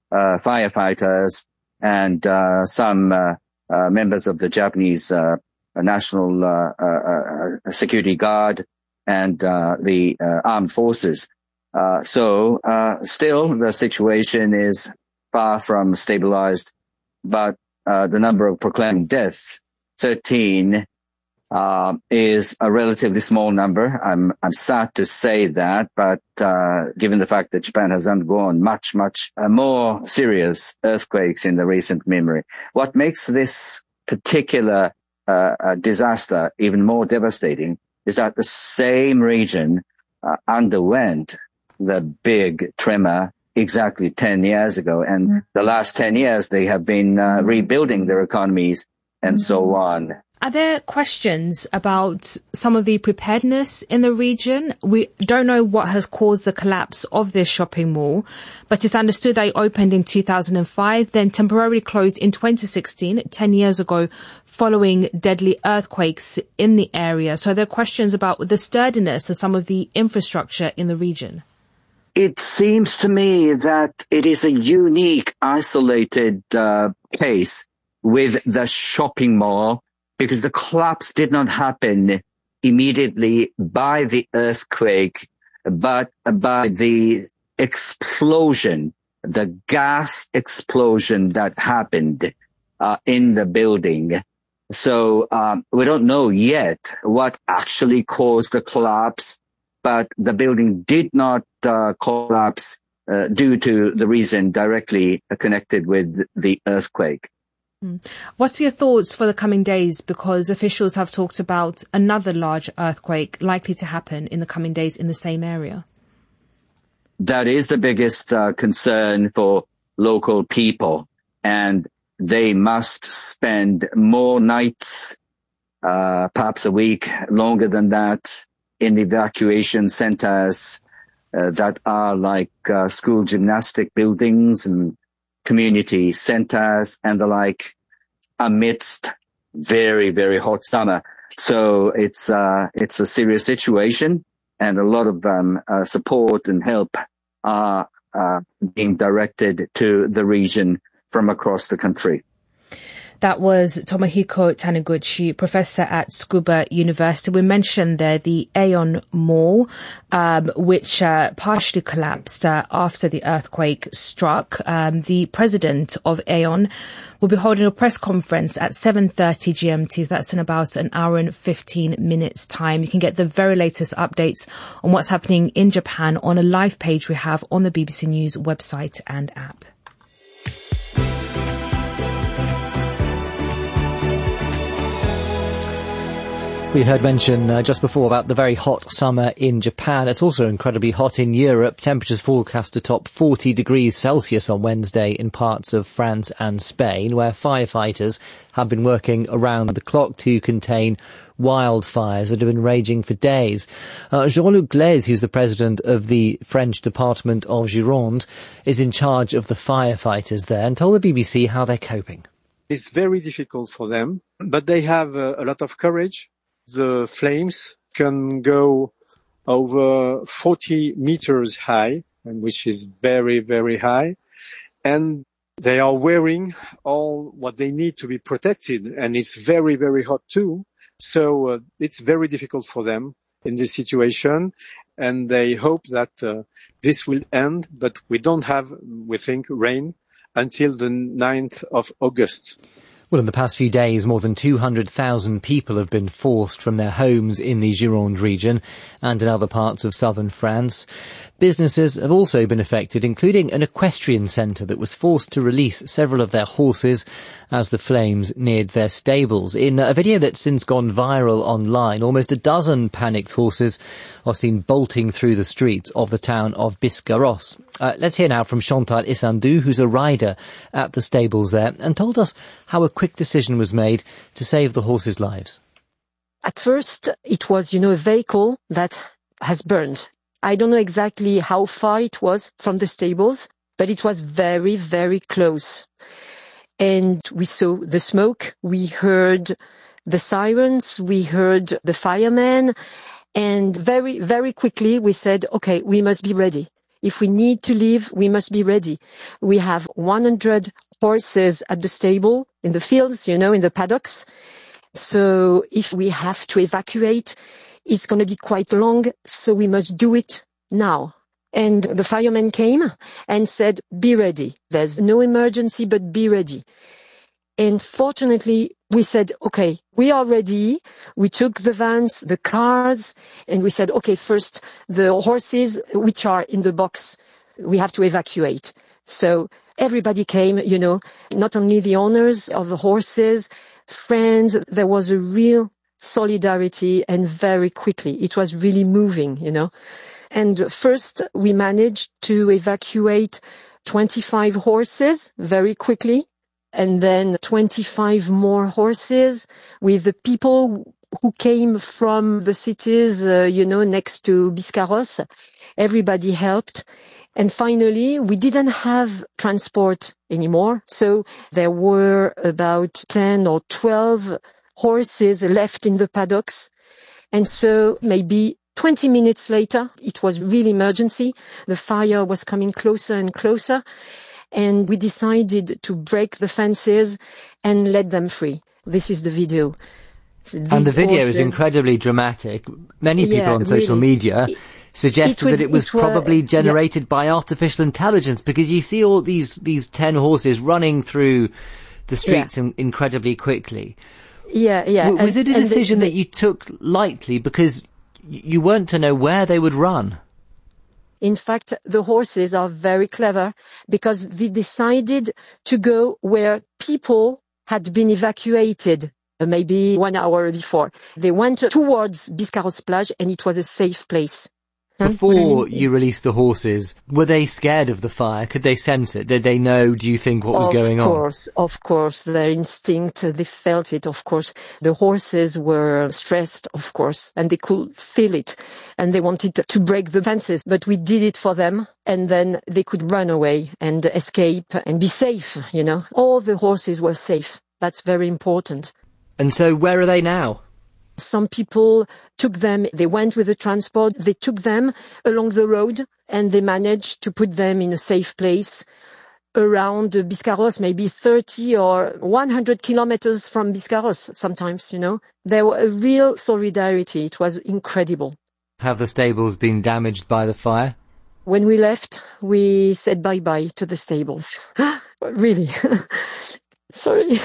firefighters and some members of the Japanese National Security Guard and the armed forces. So still the situation is far from stabilized, but the number of proclaimed deaths, 13, is a relatively small number. I'm sad to say that, but given the fact that Japan has undergone much more serious earthquakes in the recent memory, what makes this particular disaster even more devastating is that the same region underwent the big tremor exactly 10 years ago, and the last 10 years they have been rebuilding their economies and so on. Are there questions about some of the preparedness in the region? We don't know what has caused the collapse of this shopping mall, but it's understood they opened in 2005, then temporarily closed in 2016, 10 years ago, following deadly earthquakes in the area. So there are questions about the sturdiness of some of the infrastructure in the region. It seems to me that it is a unique, isolated case with the shopping mall, because the collapse did not happen immediately by the earthquake, but by the explosion, the gas explosion that happened in the building. So we don't know yet what actually caused the collapse, but the building did not collapse due to the reason directly connected with the earthquake. What's your thoughts for the coming days? Because officials have talked about another large earthquake likely to happen in the coming days in the same area. That is the biggest concern for local people, and they must spend more nights, perhaps a week, longer than that, in evacuation centers that are like school gymnastic buildings and community centers and the like, amidst very, very hot summer. So it's a serious situation, and a lot of support and help are being directed to the region from across the country. That was Tomohiko Taniguchi, professor at Tsukuba University. We mentioned there the Aeon Mall, which partially collapsed after the earthquake struck. The president of Aeon will be holding a press conference at 7:30 GMT. That's in about an hour and 15 minutes time. You can get the very latest updates on what's happening in Japan on a live page we have on the BBC News website and app. We heard mention just before about the very hot summer in Japan. It's also incredibly hot in Europe. Temperatures forecast to top 40 degrees Celsius on Wednesday in parts of France and Spain, where firefighters have been working around the clock to contain wildfires that have been raging for days. Jean-Luc Glaise, who's the president of the French Department of Gironde, is in charge of the firefighters there and told the BBC how they're coping. It's very difficult for them, but they have a lot of courage. The flames can go over 40 meters high, and which is very, very high. And they are wearing all what they need to be protected. And it's very, very hot too. So it's very difficult for them in this situation. And they hope that this will end. But we don't have, we think, rain until the 9th of August. Well, in the past few days, more than 200,000 people have been forced from their homes in the Gironde region and in other parts of southern France. Businesses have also been affected, including an equestrian centre that was forced to release several of their horses as the flames neared their stables. In a video that's since gone viral online, almost a dozen panicked horses are seen bolting through the streets of the town of Biscarrosse. Let's hear now from Chantal Issandou, who's a rider at the stables there, and told us how a quick decision was made to save the horses' lives. At first, it was, a vehicle that has burned. I don't know exactly how far it was from the stables, but it was very, very close. And we saw the smoke, we heard the sirens, we heard the firemen, and very, very quickly we said, okay, we must be ready. If we need to leave, we must be ready. We have 100 horses at the stable, in the fields, in the paddocks. So if we have to evacuate, it's going to be quite long, so we must do it now. And the firemen came and said, be ready. There's no emergency, but be ready. And fortunately, we said, okay, we are ready. We took the vans, the cars, and we said, okay, first, the horses which are in the box, we have to evacuate. So everybody came, not only the owners of the horses, friends, there was a real solidarity, and very quickly. It was really moving, And first, we managed to evacuate 25 horses very quickly, and then 25 more horses with the people who came from the cities, next to Biscarrosse. Everybody helped. And finally, we didn't have transport anymore. So there were about 10 or 12 horses left in the paddocks. And so maybe 20 minutes later, it was really emergency. The fire was coming closer and closer. And we decided to break the fences and let them free. This is the video. And the video is incredibly dramatic. Many people on social media suggested that it was probably generated by artificial intelligence, because you see all these 10 horses running through the streets incredibly quickly. Was it a decision that you took lightly because you weren't to know where they would run? In fact, the horses are very clever because they decided to go where people had been evacuated maybe 1 hour before. They went towards Biscarrosse Plage, and it was a safe place. Before you released the horses, were they scared of the fire? Could they sense it? Did they know, do you think, what was going on? Of course. Their instinct, they felt it, of course. The horses were stressed, of course, and they could feel it. And they wanted to break the fences, but we did it for them. And then they could run away and escape and be safe, All the horses were safe. That's very important. And so where are they now? Some people took them, they went with the transport, they took them along the road, and they managed to put them in a safe place around Biscarrosse, maybe 30 or 100 kilometers from Biscarrosse sometimes, There was a real solidarity. It was incredible. Have the stables been damaged by the fire? When we left, we said bye-bye to the stables. Really. Sorry.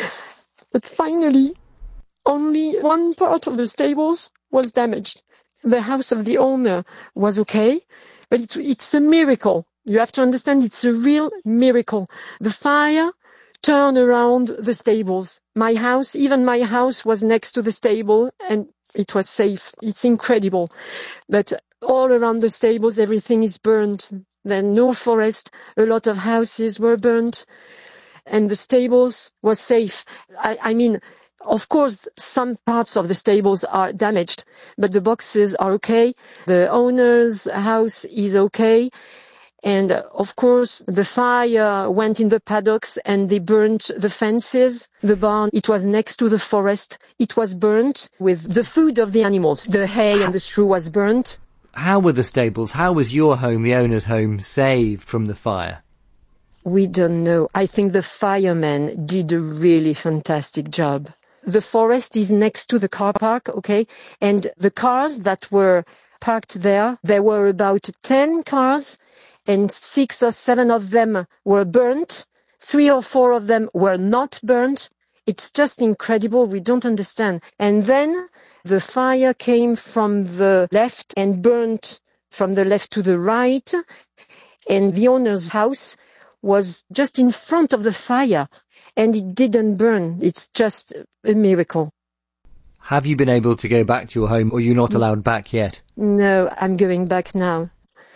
But finally, only one part of the stables was damaged. The house of the owner was okay, but it's a miracle. You have to understand, it's a real miracle. The fire turned around the stables. Even my house was next to the stable, and it was safe. It's incredible. But all around the stables, everything is burnt. Then no forest, a lot of houses were burnt, and the stables were safe. I mean, of course, some parts of the stables are damaged, but the boxes are okay. The owner's house is okay. And of course, the fire went in the paddocks and they burnt the fences. The barn, it was next to the forest. It was burnt with the food of the animals. The hay and the straw was burnt. How were the stables? How was your home, the owner's home, saved from the fire? We don't know. I think the firemen did a really fantastic job. The forest is next to the car park, okay? And the cars that were parked there were about 10 cars, and 6 or 7 of them were burnt. 3 or 4 of them were not burnt. It's just incredible. We don't understand. And then the fire came from the left and burnt from the left to the right. And the owner's house was just in front of the fire, and it didn't burn. It's just a miracle. Have you been able to go back to your home, or are you not allowed back yet? No, I'm going back now.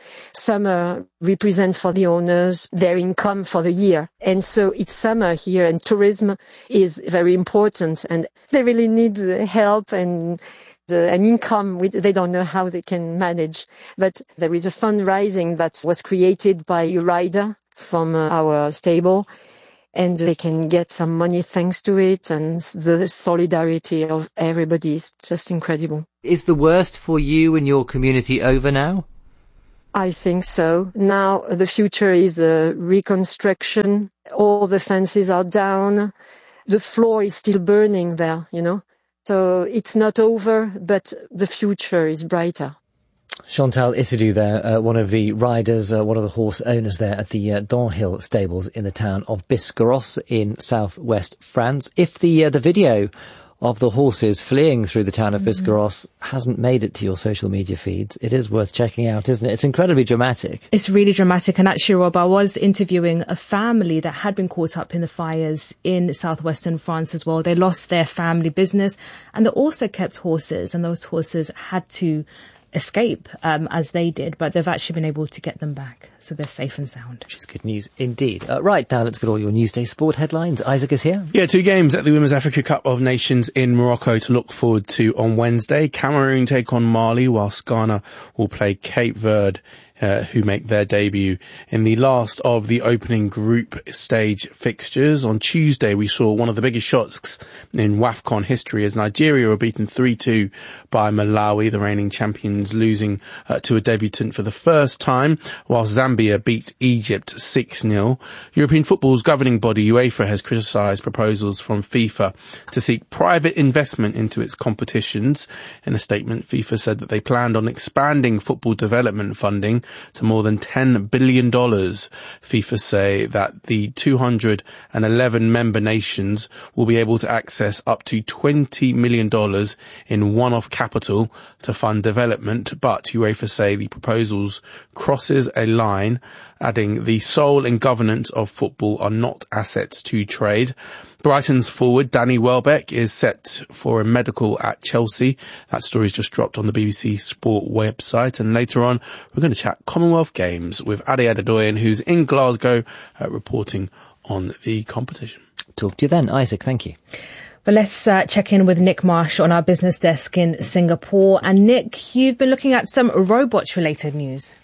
Summer represent for the owners their income for the year. And so it's summer here, and tourism is very important, and they really need help and an income. They don't know how they can manage. But there is a fundraising that was created by Urida from our stable, and they can get some money thanks to it, and the solidarity of everybody is just incredible. Is the worst for you and your community over now? I think so. Now the future is reconstruction. All the fences are down. The floor is still burning there, So it's not over, but the future is brighter. Chantal Isidou there, one of the riders, one of the horse owners there at the Donhill stables in the town of Biscarrosse in southwest France. If the video of the horses fleeing through the town of Biscarrosse hasn't made it to your social media feeds, it is worth checking out, isn't it? It's incredibly dramatic. It's really dramatic. And actually, Rob, I was interviewing a family that had been caught up in the fires in southwestern France as well. They lost their family business and they also kept horses, and those horses had to escape as they did, but they've actually been able to get them back, so they're safe and sound. Which is good news indeed. Right, now let's get all your Newsday sport headlines. Isaac is here. Yeah, 2 games at the Women's Africa Cup of Nations in Morocco to look forward to on Wednesday. Cameroon take on Mali, whilst Ghana will play Cape Verde, who make their debut in the last of the opening group stage fixtures. On Tuesday, we saw one of the biggest shocks in WAFCON history as Nigeria were beaten 3-2 by Malawi, the reigning champions, losing to a debutant for the first time, whilst Zambia beat Egypt 6-0. European football's governing body, UEFA, has criticised proposals from FIFA to seek private investment into its competitions. In a statement, FIFA said that they planned on expanding football development funding to more than $10 billion. FIFA say that the 211 member nations will be able to access up to $20 million in one-off capital to fund development, but UEFA say the proposals crosses a line, adding the soul and governance of football are not assets to trade. Brighton's forward Danny Welbeck is set for a medical at Chelsea. That story's just dropped on the BBC Sport website. And later on, we're going to chat Commonwealth Games with Ade Adedoyin, who's in Glasgow, reporting on the competition. Talk to you then, Isaac. Thank you. Well, let's check in with Nick Marsh on our business desk in Singapore. And Nick, you've been looking at some robots-related news.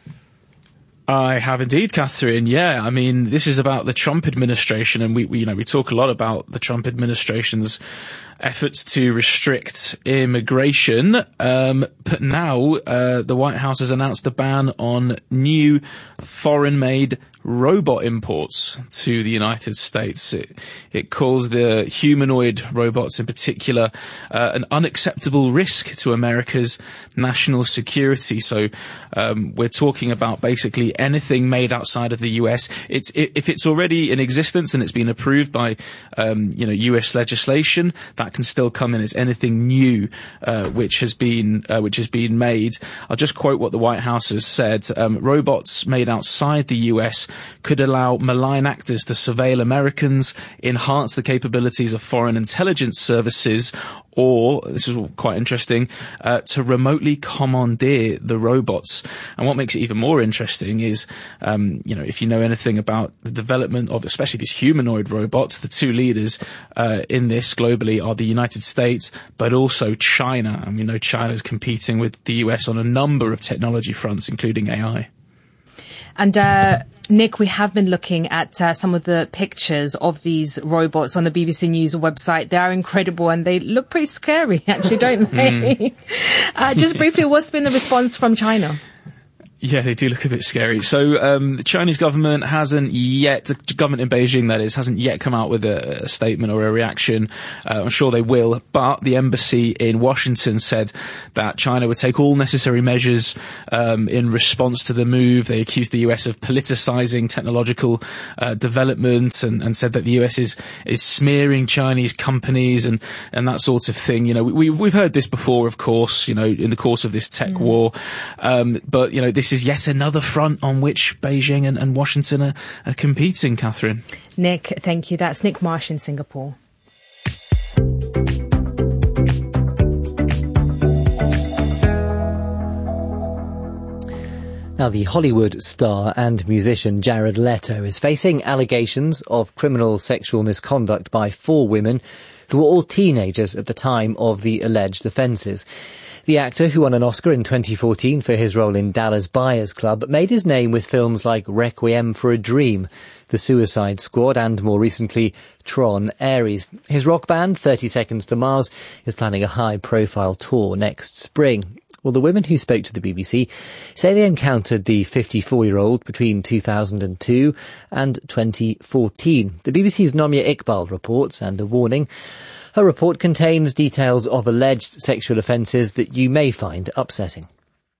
I have indeed, Catherine. Yeah, I mean, this is about the Trump administration, and we talk a lot about the Trump administration's efforts to restrict immigration. But now, the White House has announced a ban on new foreign-made robot imports to the United States. It calls the humanoid robots in particular an unacceptable risk to America's national security. So we're talking about basically anything made outside of the US. If it's already in existence and it's been approved by US legislation, that can still come in as anything new which has been made. I'll just quote what the White House has said. Robots made outside the US could allow malign actors to surveil Americans, enhance the capabilities of foreign intelligence services, or, this is quite interesting, to remotely commandeer the robots. And what makes it even more interesting is, if you know anything about the development of especially these humanoid robots, the two leaders in this globally are the United States, but also China. And we know China is competing with the US on a number of technology fronts, including AI. And Nick, we have been looking at some of the pictures of these robots on the BBC News website. They are incredible and they look pretty scary, actually, don't they? Just briefly, what's been the response from China? Yeah, they do look a bit scary. So the Chinese government the government in Beijing, that is, hasn't yet come out with a statement or a reaction. I'm sure they will. But the embassy in Washington said that China would take all necessary measures in response to the move. They accused the US of politicizing technological development and said that the US is smearing Chinese companies and that sort of thing. We've heard this before, of course, in the course of this tech war. But, this is yet another front on which Beijing and Washington are competing, Catherine. Nick, thank you. That's Nick Marsh in Singapore. Now, the Hollywood star and musician Jared Leto is facing allegations of criminal sexual misconduct by 4 women who were all teenagers at the time of the alleged offences. The actor, who won an Oscar in 2014 for his role in Dallas Buyers Club, made his name with films like Requiem for a Dream, The Suicide Squad, and more recently, Tron Ares. His rock band, 30 Seconds to Mars, is planning a high-profile tour next spring. Well, the women who spoke to the BBC say they encountered the 54-year-old between 2002 and 2014. The BBC's Nomia Iqbal reports, and a warning, her report contains details of alleged sexual offences that you may find upsetting.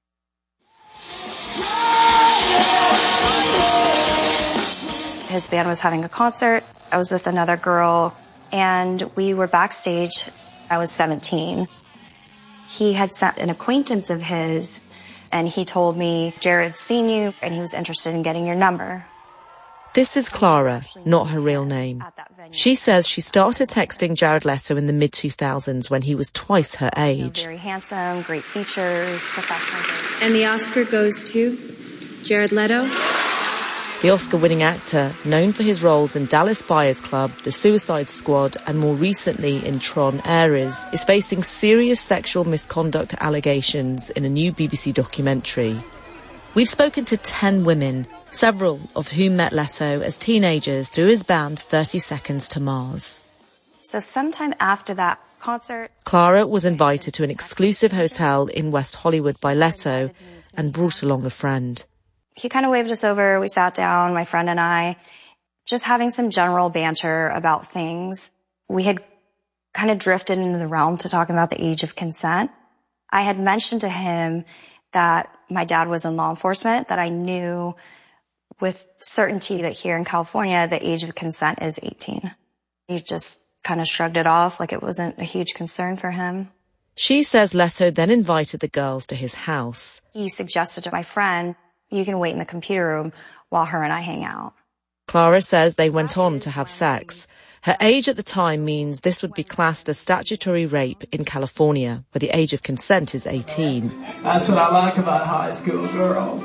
His band was having a concert. I was with another girl, and we were backstage. I was 17. He had sent an acquaintance of his, and he told me, Jared's seen you, and he was interested in getting your number. This is Clara, not her real name. She says she started texting Jared Leto in the mid-2000s when he was twice her age. Very handsome, great features, professional. And the Oscar goes to Jared Leto? The Oscar-winning actor, known for his roles in Dallas Buyers Club, The Suicide Squad, and more recently in Tron Ares, is facing serious sexual misconduct allegations in a new BBC documentary. We've spoken to 10 women, several of whom met Leto as teenagers through his band 30 Seconds to Mars. So sometime after that concert, Clara was invited to an exclusive hotel in West Hollywood by Leto and brought along a friend. He kind of waved us over. We sat down, my friend and I, just having some general banter about things. We had kind of drifted into the realm to talking about the age of consent. I had mentioned to him that my dad was in law enforcement, that I knew with certainty that here in California, the age of consent is 18. He just kind of shrugged it off like it wasn't a huge concern for him. She says Leto then invited the girls to his house. He suggested to my friend, you can wait in the computer room while her and I hang out. Clara says they went on to have sex. Her age at the time means this would be classed as statutory rape in California, where the age of consent is 18. That's what I like about high school girls.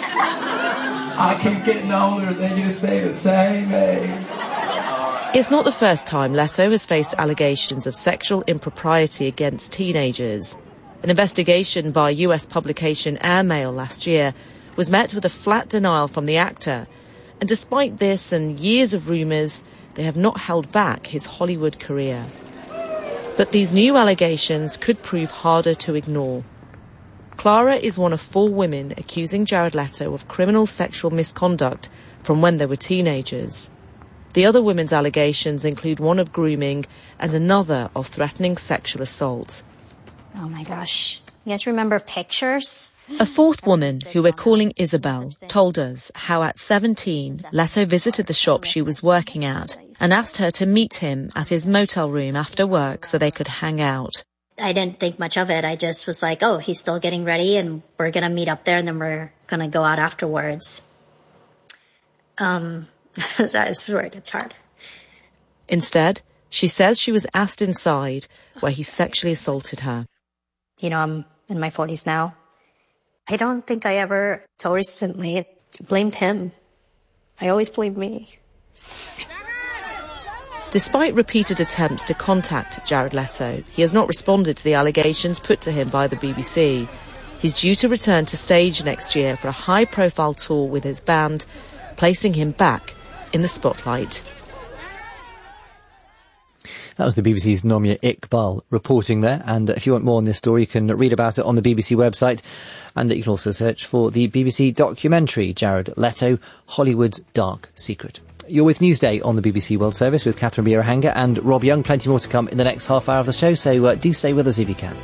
I keep getting older, they just stay the same age. It's not the first time Leto has faced allegations of sexual impropriety against teenagers. An investigation by US publication Airmail last year was met with a flat denial from the actor. And despite this and years of rumours, they have not held back his Hollywood career. But these new allegations could prove harder to ignore. Clara is one of 4 women accusing Jared Leto of criminal sexual misconduct from when they were teenagers. The other women's allegations include one of grooming and another of threatening sexual assault. Oh my gosh. You guys remember pictures? A 4th woman, who we're calling Isabel, told us how at 17, Leto visited the shop she was working at and asked her to meet him at his motel room after work so they could hang out. I didn't think much of it. I just was like, oh, he's still getting ready and we're going to meet up there and then we're going to go out afterwards. I swear it gets hard. Instead, she says she was asked inside where he sexually assaulted her. You know, I'm in my 40s now. I don't think I ever so recently blamed him. I always blamed me. Despite repeated attempts to contact Jared Leto, he has not responded to the allegations put to him by the BBC. He's due to return to stage next year for a high-profile tour with his band, placing him back in the spotlight. That was the BBC's Nomia Iqbal reporting there. And if you want more on this story, you can read about it on the BBC website. And you can also search for the BBC documentary, Jared Leto, Hollywood's Dark Secret. You're with Newsday on the BBC World Service with Catherine Birahanga and Rob Young. Plenty more to come in the next half hour of the show, so do stay with us if you can.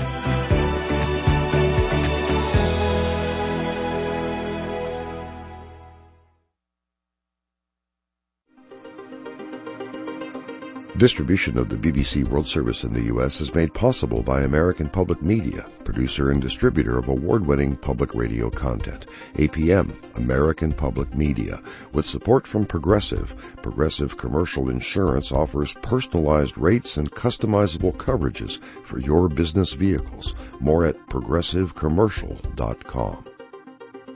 Distribution of the BBC World Service in the U.S. is made possible by American Public Media, producer and distributor of award-winning public radio content. APM, American Public Media, with support from Progressive. Progressive Commercial Insurance offers personalized rates and customizable coverages for your business vehicles. More at progressivecommercial.com.